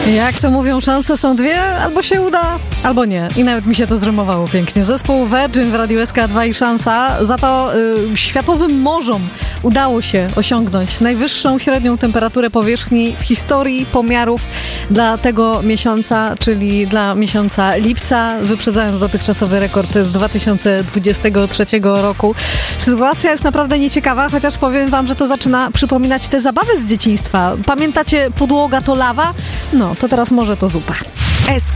Jak to mówią, szanse są dwie, albo się uda, albo nie. I nawet mi się to zrymowało pięknie. Zespół Virgin w Radiu SK2 i szansa. Za to światowym morzom udało się osiągnąć najwyższą średnią temperaturę powierzchni w historii pomiarów dla tego miesiąca, czyli dla miesiąca lipca, wyprzedzając dotychczasowy rekord z 2023 roku. Sytuacja jest naprawdę nieciekawa, chociaż powiem wam, że to zaczyna przypominać te zabawy z dzieciństwa. Pamiętacie, podłoga to lawa? No, to teraz może to zupa.